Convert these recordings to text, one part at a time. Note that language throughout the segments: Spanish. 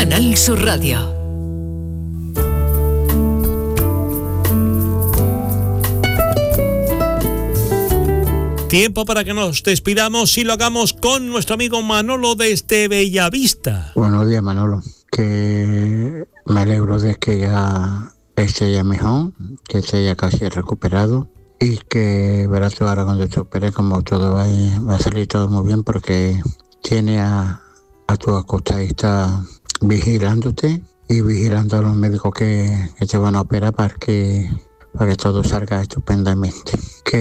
Canal Sur Radio. Tiempo para que nos despidamos y lo hagamos con nuestro amigo Manolo desde Bellavista. Buenos días, Manolo. Que me alegro de que ya esté ya mejor, que esté ya casi recuperado y que verás tú ahora cuando te opere como todo va a salir todo muy bien, porque tiene a tu acostadista vigilándote y vigilando a los médicos que te van a operar para que todo salga estupendamente.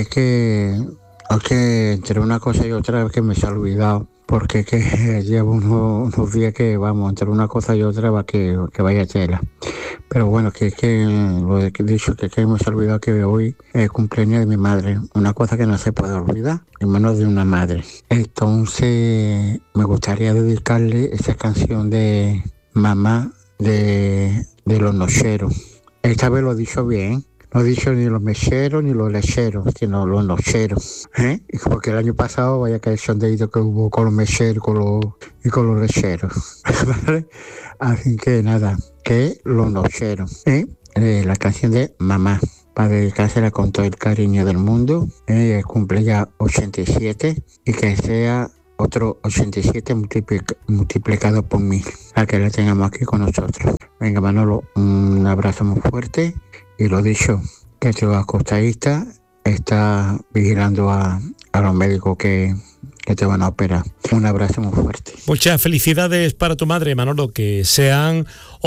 Aunque entre una cosa y otra que me se ha olvidado, porque que llevo unos días que vamos, entre una cosa y otra va que vaya tela. Pero bueno, que lo he dicho, que me se ha olvidado que hoy es el cumpleaños de mi madre, una cosa que no se puede olvidar, y menos de una madre. Entonces me gustaría dedicarle esa canción de Mamá de los Nocheros. Esta vez lo he dicho bien. No he dicho ni los mecheros ni los lecheros, sino los nocheros. Porque el año pasado vaya que el sondeíto que hubo con los mecheros y con los lecheros. ¿Vale? Así que nada, que los nocheros. La canción de Mamá, para dedicársela con todo el cariño del mundo. Cumple ya 87 y que sea otro 87 multiplicado por 1000, a que la tengamos aquí con nosotros. Venga, Manolo, un abrazo muy fuerte. Y lo dicho, que tu acostadista está vigilando a los médicos que te van a operar. Un abrazo muy fuerte. Muchas felicidades para tu madre, Manolo, que sean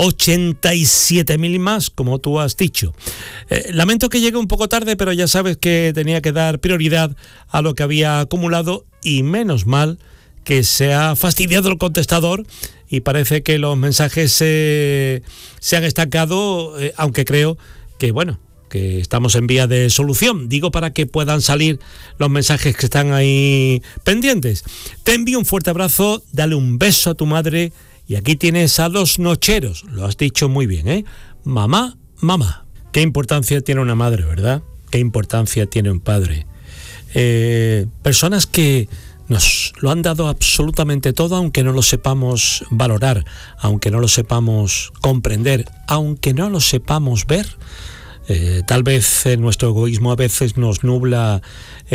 87.000 más, como tú has dicho. Lamento que llegue un poco tarde, pero ya sabes que tenía que dar prioridad a lo que había acumulado, y menos mal que se ha fastidiado el contestador y parece que los mensajes se han estancado, aunque creo que estamos en vía de solución. Digo, para que puedan salir los mensajes que están ahí pendientes. Te envío un fuerte abrazo, dale un beso a tu madre, y aquí tienes a los nocheros. Lo has dicho muy bien, Mamá, mamá. Qué importancia tiene una madre, ¿verdad? Qué importancia tiene un padre. Personas que nos lo han dado absolutamente todo, aunque no lo sepamos valorar, aunque no lo sepamos comprender, aunque no lo sepamos ver. Tal vez nuestro egoísmo a veces nos nubla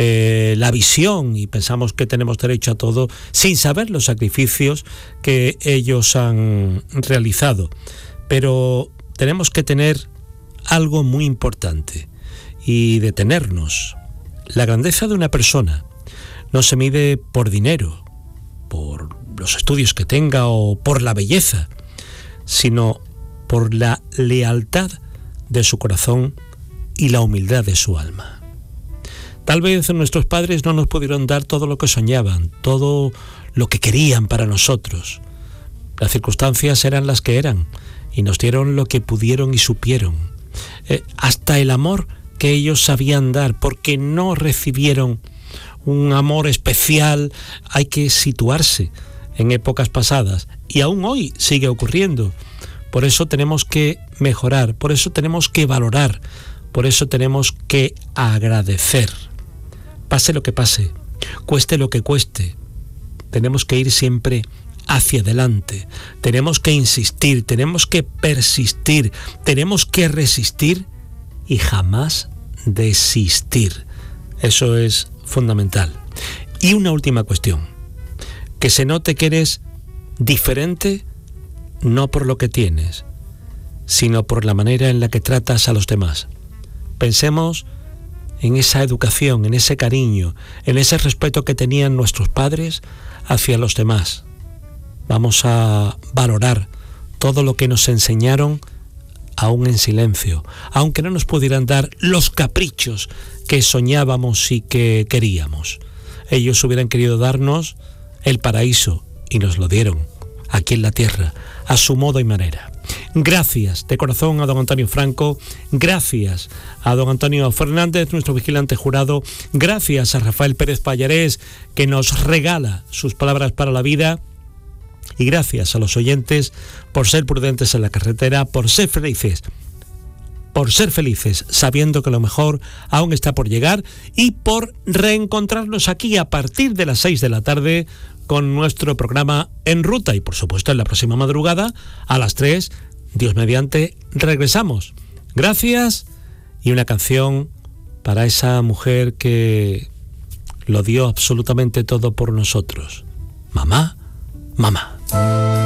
la visión y pensamos que tenemos derecho a todo sin saber los sacrificios que ellos han realizado. Pero tenemos que tener algo muy importante y detenernos. La grandeza de una persona no se mide por dinero, por los estudios que tenga o por la belleza, sino por la lealtad de su corazón y la humildad de su alma. Tal vez nuestros padres no nos pudieron dar todo lo que soñaban, todo lo que querían para nosotros. Las circunstancias eran las que eran y nos dieron lo que pudieron y supieron. Hasta el amor que ellos sabían dar, porque no recibieron un amor especial. Hay que situarse en épocas pasadas y aún hoy sigue ocurriendo. Por eso tenemos que mejorar, por eso tenemos que valorar, por eso tenemos que agradecer. Pase lo que pase, cueste lo que cueste, tenemos que ir siempre hacia adelante, tenemos que insistir, tenemos que persistir, tenemos que resistir y jamás desistir. Eso es fundamental. Y una última cuestión, que se note que eres diferente, no por lo que tienes, sino por la manera en la que tratas a los demás. Pensemos en esa educación, en ese cariño, en ese respeto que tenían nuestros padres hacia los demás. Vamos a valorar todo lo que nos enseñaron, aún en silencio, aunque no nos pudieran dar los caprichos que soñábamos y que queríamos. Ellos hubieran querido darnos el paraíso y nos lo dieron aquí en la tierra, a su modo y manera. Gracias de corazón a don Antonio Franco, gracias a don Antonio Fernández, nuestro vigilante jurado, gracias a Rafael Pérez Pallarés, que nos regala sus palabras para la vida, y gracias a los oyentes por ser prudentes en la carretera, por ser felices, por ser felices, sabiendo que lo mejor aún está por llegar, y por reencontrarnos aquí a partir de las 6 de la tarde con nuestro programa En Ruta, y por supuesto en la próxima madrugada a las 3, Dios mediante, regresamos. Gracias, y una canción para esa mujer que lo dio absolutamente todo por nosotros. Mamá, mamá.